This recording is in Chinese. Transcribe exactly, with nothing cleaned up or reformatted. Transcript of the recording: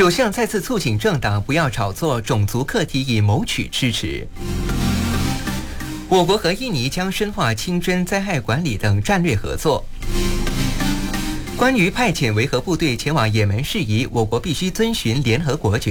首相再次促请政党不要炒作种族课题以谋取支持。我国和印尼将深化清真灾害管理等战略合作。关于派遣维和部队前往也门事宜，我国必须遵循联合国决